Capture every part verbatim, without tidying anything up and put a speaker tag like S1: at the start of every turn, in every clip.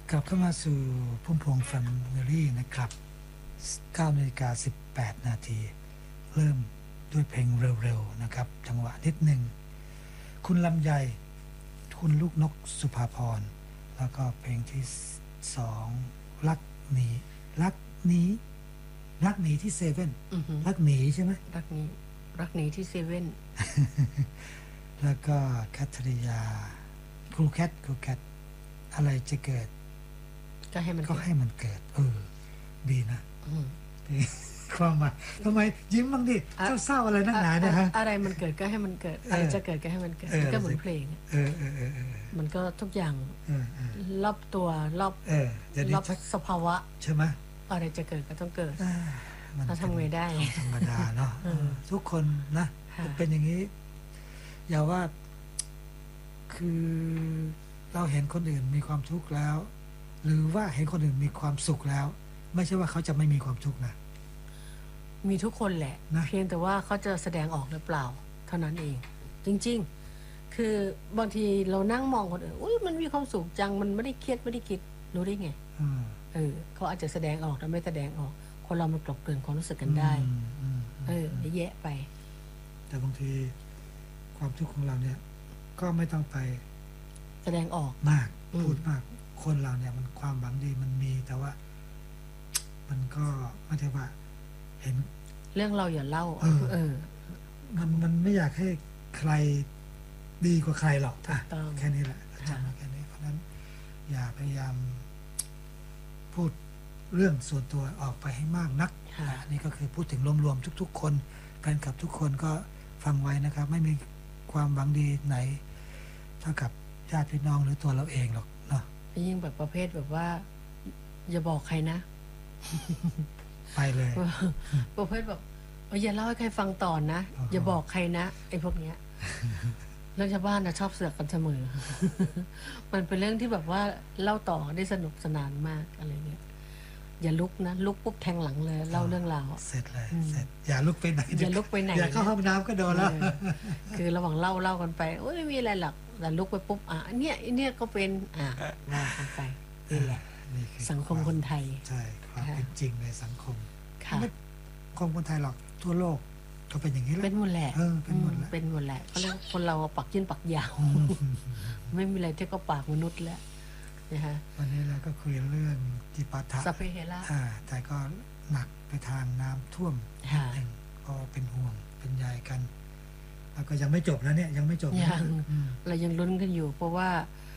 S1: กลับเข้ามาสู่พุ่มพวงแฟมิลี่นะครับเก้านาฬิกาสิบแปดนาทีเริ่มด้วยเพลงเร็วๆนะครับจังหวะนิดหนึ่งคุณลำไยคุณลูกนกสุภาพรแล้วก็เพลงที่สองรักหนีรักหนีรักหนีที่เซเว่นรักหนีใช่ไหม
S2: รักหนีรักหนีที่เซเว่น
S1: แล้วก็แคทริยาครูแคทครูแคทอะไรจะเกิด
S2: ก็ให้มัน
S1: ก็ให้มันเกิดเออดีนะความหมายทำไมยิ้มบ้างดิเศร้าๆอะไรนักหนาเนี่ยฮะ
S2: อะไรมันเกิดก็ให้มันเกิดอะไรจะเกิดก็ให้มันเกิดก็เหมือนเพลง
S1: เออเออเออ
S2: มันก็ทุกอย่างรอบตัวรอบรอบสภาวะ
S1: ใช่ไหม
S2: อะไรจะเกิดก็ต้องเกิดเราทำไงได้
S1: ธรรมดาเนาะทุกคนนะเป็นอย่างนี้อย่าว่าคือเราเห็นคนอื่นมีความทุกข์แล้วหรือว่าเห็นคนอื่นมีความสุขแล้วไม่ใช่ว่าเขาจะไม่มีความทุกข์นะ
S2: มีทุกคนแหละเพียงแต่ว่าเขาจะแสดงออกหรือเปล่าเท่านั้นเองจริงๆคือบางทีเรานั่งมองคนอื่นอุ้ยมันมีความสุขจังมันไม่ได้เครียดไม่ได้คิดรู้ได้ไงเออเขาอาจจะแสดงออกแต่ไม่แสดงออกคนเรามันกลบเกลื่อนความรู้สึกกันได้เออแยะไป
S1: แต่บางทีความทุกข์ของเราเนี่ยก็ไม่ต้องไป
S2: แสดงออก
S1: มากพูดมากคนเราเนี่ยมันความหวังดีมันมีแต่ว่ามันก็ไม่ใช่ว่าเห็น
S2: เรื่องเราอย่าเล่าเออ
S1: มันมันไม่อยากให้ใครดีกว่าใครหรอกแค่นี้แหละจำมาแค่นี้เพราะนั้นอย่าพยายามพูดเรื่องส่วนตัวออกไปให้มากนักนี่ก็คือพูดถึงรวมๆทุกๆคนแฟนคลับทุกคนก็ฟังไว้นะครับไม่มีความหวังดีไหนเท่ากับญาติพี่น้องหรือตัวเราเองหรอกเนาะ
S2: ยิ่งแบบประเภทแบบว่าอย่าบอกใครนะ
S1: ไปเลย
S2: ประเภทแบบอย่าเล่าให้ใครฟังต่อนะอย่าบอกใครนะไอ้พวกเนี้ยเรื่องชาวบ้านนะชอบเสือกกันเสมอมันเป็นเรื่องที่แบบว่าเล่าต่อได้สนุกสนานมากอะไรเงี้ยอย่าลุกนะลุกปุ๊บแทงหลังเลยเล่าเรื่องราว
S1: เสร็จเลยเสร็จอย่าลุกไปไหน
S2: อย่าลุกไปไหน
S1: อย่าเข้าห้องน้ำก็โดนแล้ว
S2: คือระหว่างเล่าเล่ากันไปโอ้ยไม่มีอะไรหรอกแต่ลุกไปปุ๊บอ่ะเนี้ยเนี้ยก็เป็นอ่ะว่ากันไปนี่แหละสังคมคนไทย
S1: ใช่ความเป็นจริงในสังคมไม่คงคนไทยหรอกทั่วโลกก็เป็นอย่างนี้แหละ
S2: เป็นหมดแหละ
S1: เออเป็นหมดแหละ
S2: เป็นหมดแหละเพราะแล้วคนเราปักยื่นปักยาวไม่มีอะไรที่ก็ปากมนุษย์แล้วนะฮะ
S1: วันนี้เราก็คุยเรื่องจิปาถะ
S2: สัพเพเหระ
S1: อ่าแต่ก็หนักไปทางน้ำท่วมนิดนึงก็เป็นห่วงเป็นใยกันแล้วก็ยังไม่จบนะเนี่ยยังไม่จบ
S2: ยังเรายังลุ้นกันอยู่เพราะว่า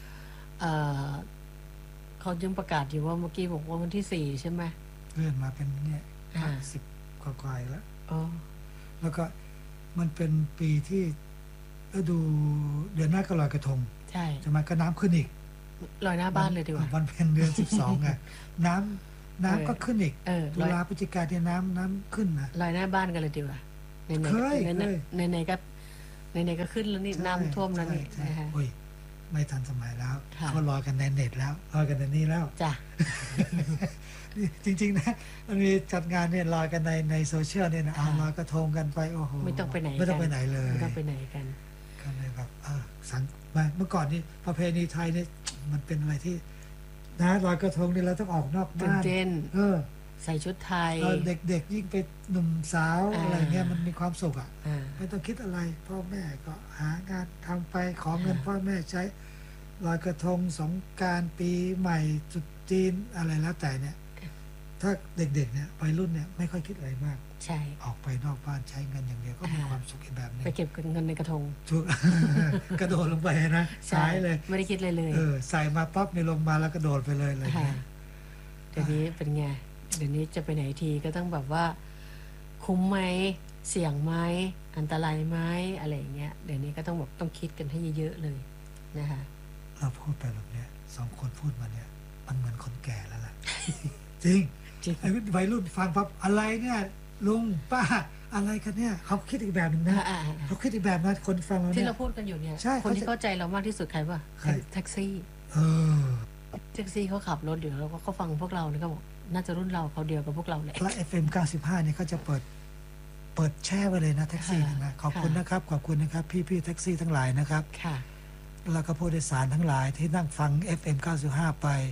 S2: เขายังประกาศอยู่ว่าเมื่อกี้บอกว่าวันที่สี่ใช่ไหม
S1: เลื่อนมาเป็นเนี่ยสิบกว่าๆแล้วแล้วก็มันเป็นปีที่ฤดูเดือนหน้าก็ลอยกระทง
S2: ใช่
S1: จะมาก็น้ำขึ้นอีก
S2: ลอยหน้าบ้านเลยดีกว่า
S1: วันเพ็ญเดือนสิบสองไงน้ำน้ำก็ขึ้นอีกตุลาพฤศจิกาเนี่ยน้ำน้ำขึ้นนะ
S2: ลอยหน้าบ้านกันเลยดีกว่าในในในในก็ในในก็ขึ้นแล้วนี่น้ำท่วมแล้วนี่นะคะ
S1: โอ้ยไม่ทันสมัยแล้วเขาลอยกันในเน็ตแล้วลอยกันในนี้แล้ว
S2: จ้ะ
S1: จริงๆนะมันมีจัดงานเนี่ยลอยกันในในโซเชียลเนี่ยนะเอาลอยกระทงกันไปโอ้โห
S2: ไม่ต้องไปไหน
S1: ไม่ต้องไปไหนเลย
S2: ไม่ต้องไปไหนกัน
S1: ก็เลยแบบเออสังเมื่อก่อนนี่ประเพณีไทยเนี่ยมันเป็นอะไรที่นะลอยกระทงนี่เราต้องออกนอกบ้าน
S2: เออใส่ชุดไทย
S1: เด็กๆยิ่งไปหนุ่มสาวอะไรเงี้ยมันมีความสุขอ่ะไม่ต้องคิดอะไรพ่อแม่ก็หางานทำไปขอเงินพ่อแม่ใช้ลอยกระทงสงกรานต์ปีใหม่จุดจีนอะไรแล้วแต่เนี่ยถ้าเด็กๆเนี่ยวัยรุ่นเนี่ยไม่ค่อยคิดอะไรมาก
S2: ใช่
S1: ออกไปนอกบ้านใช้เงินอย่างเดียวก็มีความสุขอีกแบบนึง
S2: ไปเก็บเงินในกระทง
S1: ถูกกระโดดลงไปนะใช่เลย
S2: ไม่ได้คิดเลยเลย
S1: เออใส่มาปั๊บในลงมาแล้วกระโดดไปเลยเลย
S2: เดี๋ยวนี้เป็นไงเดี๋ยวนี้จะไปไหนทีก็ต้องแบบว่าคุ้มไหมเสี่ยงไหมอันตรายไหมอะไรอย่างเงี้ยเดี๋ยวนี้ก็ต้องแบบต้องคิดกันให้เยอะๆเลยนะคะ
S1: เราพูดไปแบบเนี้ยสองคนพูดมาเนี่ยมันเหมือนคนแก่แล้วล่ะจริงไอ้วัยรุ่นฟังปั๊บอะไรเนี่ยลุงป้าอะไรกันเนี่ยเขาคิดอีกแบบนึงนะเขาคิดอีกแบบนะคนฟังเราเนี่ย
S2: ที่เราพูดกันอยู่เนี่ยคนที่เข้าใจเรามากที่สุดใครวะแท็กซี่
S1: เออ
S2: แท็กซี่เขาขับรถอยู่แล้วเขาฟังพวกเราเนี่ยเขาบอกน่าจะรุ่นเราเขาเดียวกับพวกเราแหละ
S1: และ เอฟ เอ็ม เก้าสิบห้าเนี่ยเขาจะเปิดเปิดแช่ไว้เลยนะแท็กซี่นะขอบคุณนะครับขอบคุณนะครับพี่ๆแท็กซี่ทั้งหลายนะครับ
S2: ค่ะ
S1: แล้วก็ผู้โดยสารทั้งหลายที่นั่งฟัง เอฟ เอ็ม เก้าสิบห้าไป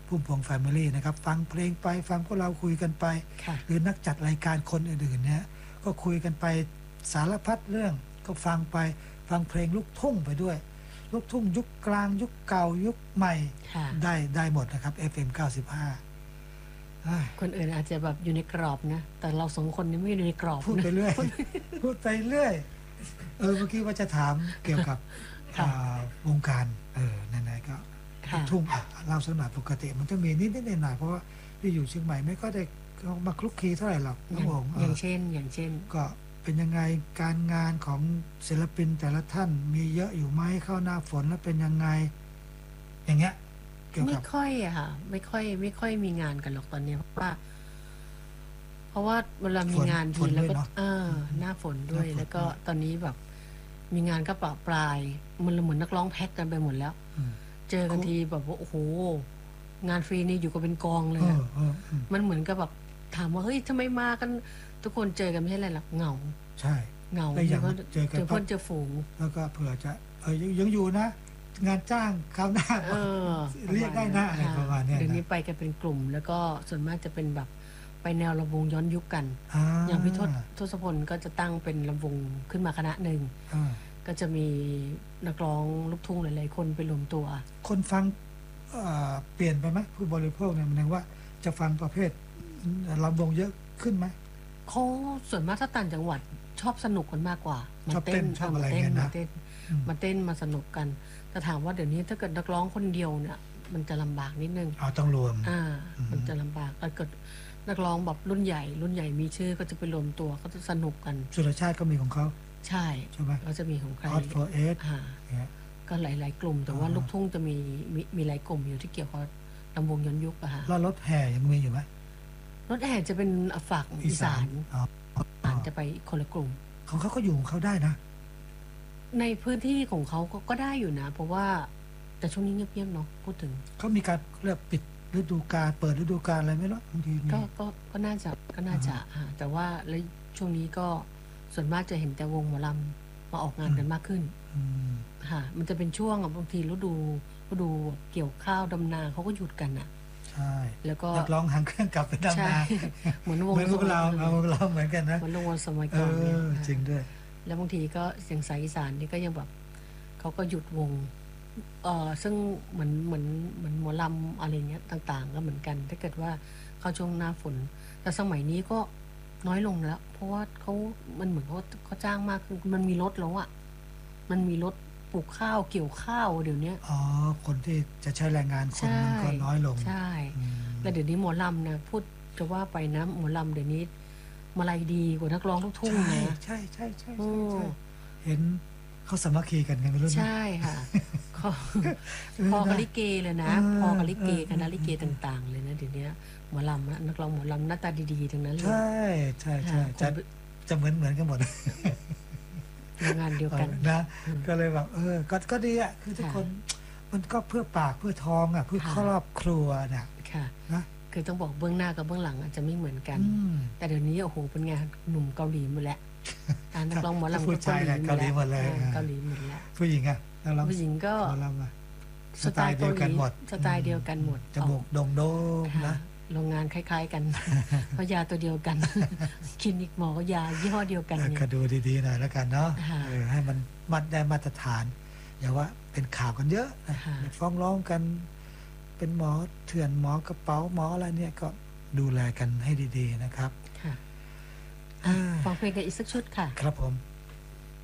S1: พุ่มพวงแฟมิลี่นะครับฟังเพลงไปฟังพวกเราคุยกันไปหรือนักจัดรายการคนอื่นๆเนี่ยก็คุยกันไปสารพัดเรื่องก็ฟังไปฟังเพลงลูกทุ่งไปด้วยลูกทุ่งยุคกลางยุคเก่ายุคใหม่ได้ได้หมดนะครับ เอฟ เอ็ม เก้าสิบห้า
S2: คนอื่นอาจจะแบบอยู่ในกรอบนะแต่เราสองคนนี้ไม่อยู่ในกรอบ
S1: พูดไปเรื่อยพูดไปเรื่อยเออเมื่อกี้ว่าจะถามเกี่ยวกับวงการเออไหนๆก็ทุ่งเราสมัยปกติมันจะมีนิดนิดหน่อยเพราะว่าที่อยู่เชียงใหม่ไม่ก็ได้มาคลุกคลีเท่าไหร่หรอกน้ององ
S2: อย่างเช่นอย่างเช่น
S1: ก็เป็นยังไงการงานของศิลปินแต่ละท่านมีเยอะอยู่ไหมเข้าหน้าฝนแล้วเป็นยังไงอย่างเงี้ย
S2: ไม่ค่อยอะค่ะไม่ค่อยไม่ค่อยมีงานกันหรอกตอนนี้เพราะว่าเพราะว่าเวลามีงานทีแล้วก็เออหน้าฝนด้วยแล้วก็ตอนนี้แบบมีงานก็ปะปลายมันเหมือนนักร้องแพ็กกันไปหมดแล้วเจอกันทีแบบว่าโอ้โหงานฟรีนี่อยู่กันเป็นกองเลยมันเหมือนกับแบบถามว่าเฮ้ยทำไมมากันทุกคนเจอกันไม่ใช่อะไรหรอกเหงา
S1: ใช่
S2: เหงา
S1: เจอกัน
S2: เจอเพื่อนเจอฝูง
S1: แล้วก็เผื่อจะเออยังอยู่นะงานจ้างคราวหน้าเรียกได้นะอะไรประมาณนี้
S2: เดี๋ยวนี้ไปกันเป็นกลุ่มแล้วก็ส่วนมากจะเป็นแบบไปแนวลำวงย้อนยุคกันอย่างพี่ทศทศพลก็จะตั้งเป็นลำวงขึ้นมาคณะหนึ่งก็จะมีนักร้องลูกทุ่งหลายๆคนไปรวมตัว
S1: คนฟังเปลี่ยนไปไหมผู้บริโภคเนี่ยมันว่าจะฟังประเภทลำวงเยอะขึ้นไหม
S2: เขาส่วนมากถ้าต่างจังหวัดชอบสนุกกันมากกว่า
S1: ชอบเต้นชอบอะไรกันนะ
S2: มาเต้นมาเต้นมาสนุกกันแต่ถามว่าเดี๋ยวนี้ถ้าเกิดนักร้องคนเดียวเนี่ยมันจะลำบากนิดนึง
S1: อ๋อต้องรวม
S2: อ่ามันจะลำบากถ้าเกิดนักร้องแบบรุ่นใหญ่รุ่นใหญ่มีชื่อก็จะไปรวมตัวก็จะสนุกกัน
S1: สุรชาติก็มีของเขา
S2: ใช่
S1: ใช่ไหม
S2: ก็จะมีของใคร
S1: Hot for Eight
S2: ก็หลายๆกลุ่มแต่ว่าลูกทุ่งจะมีมีมีหลายกลุ่มอยู่ที่เกี่ยวกับลำวงย้อนยุคอะค่ะ
S1: แล้วรถแห่ยังมีอยู่ไหม
S2: รถแห่จะเป็นฝั่งอีสานอาจจะไปคนละกลุ่ม
S1: ของเขาก็อยู่ของเขาได้นะ
S2: ในพื้นที่ของเขาก็ได้อยู่นะเพราะว่าแต่ช่วงนี้เงียบๆเนาะพูดถึง
S1: เขามีการเรียกปิดฤดูกาลเปิดฤดูกาลอะไรไหมล่ะบางที
S2: ก็ก็ก็น่าจะก็น่าจะฮะแต่ว่าแล้วช่วงนี้ก็ส่วนมากจะเห็นแต่วงหมอลำมาออกงานกันมากขึ้นค่ะมันจะเป็นช่วงบางทีฤดูฤดูเกี่ยวข้าวดำนาเขาก็หยุดกันอ่ะ
S1: ใช่
S2: แล้วก็
S1: นักร้องหางเครื่องกลับไปดำนา
S2: เหมือนวง
S1: พวกเราเอาเราเหมือนกันนะ
S2: เหมือนวงสมัยก่อนเนี่ย
S1: จริงด้วย
S2: แล้วบางทีก็เสียงสายอีสานนี่ก็ยังแบบเขาก็หยุดวงเอ่อซึ่งเหมือนเหมือนเหมือนหมอลำอะไรเงี้ยต่างๆก็เหมือนกันถ้าเกิดว่าเข้าช่วงหน้าฝนแต่สมัยนี้ก็น้อยลงแล้วเพราะว่าเขามันเหมือนเขาเขาจ้างมากขึ้นมันมีรถแล้วอ่ะมันมีรถปลูกข้าวเกี่ยวข้าวเดี๋ยวนี้
S1: อ๋อคนที่จะใช้แรงงานคนมันก็น้อยลง
S2: ใช่แล้วเดี๋ยวนี้หมอลำนะพูดจะว่าไปนะหมอลำเดี๋ยวนี้มาลัยดีกว่านักร้องลูกทุ่งนะ
S1: ใช่ใช่ใช่ใช่ใช่เห็นเขาสามัคคีกันกันไม่รู้
S2: ใช่ค่ะพอกะลิเกเลยนะพอกะลิเกคณะลิเกต่างๆเลยนะเดี๋ยวนี้หมอลำนักร้องหมอลำหน้าตาดีๆทั้งนั้นเลย
S1: ใช่ใช่ใช่จะจะเหมือนเหมือนกันหมด
S2: งานเดียวกัน
S1: นะก็เลยแบบเออก็ก็ดีอ่ะคือทุกคนมันก็เพื่อปากเพื่อท้องอ่ะเพื่อครอบครัวเนี่ย
S2: ค่ะนะคือต้องบอกเบื้องหน้ากับเบื้องหลังอาจจะไม่เหมือนกันแต่เดี๋ยวนี้โอ้โหเป็นไงหนุ่มเกาหลีหมดแล้วนักร้องหมอลำ
S1: ก็เกาหลีหมดเลย
S2: เกาหลีหมดแล้ว
S1: ผู้หญิงอ่ะนักร้อง
S2: ผู้หญิงก็
S1: สไตล์เดียวกันหมด
S2: สไตล์เดียวกันหมด
S1: จมูกโด่งๆนะ
S2: โรงงานคล้ายๆกันเพราะยาตัวเดียวกันคลินิกหมอยายี่ห้อเดียวกัน
S1: ก็ดูดีๆหน่อยแล้วกันเนาะให้มันมัดได้มาตรฐานอย่าว่าเป็นข่าวกันเยอะฟ้องร้องกันเป็นหมอเถื่อนหมอกระเป๋าหมออะไรเนี่ยก็ดูแลกันให้ดีๆนะครับ
S2: ฟังเพลงกันอีกสักชุดค่ะ
S1: ครับผม